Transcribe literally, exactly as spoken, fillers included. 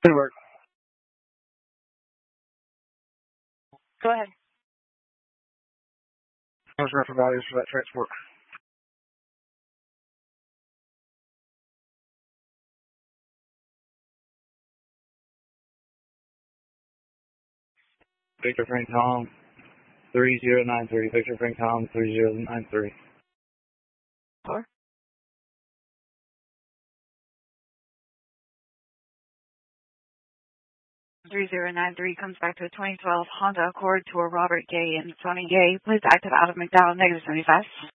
Good work. Go ahead. What's reference values for that transport? Victor Frank Tom, three zero nine three. Victor Frank Tom, three zero nine three. Four. three zero nine three comes back to a twenty twelve Honda Accord to a Robert Gay and Sonny Gay. Please active out of McDowell, negative seventy-five.